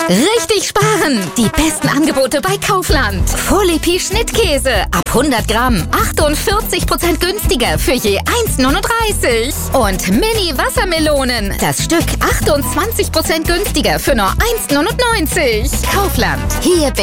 Richtig sparen! Die besten Angebote bei Kaufland. Folepi Schnittkäse ab 100 Gramm 48% günstiger für je 1,39. Und Mini Wassermelonen. Das Stück 28% günstiger für nur 1,99. Kaufland. Hier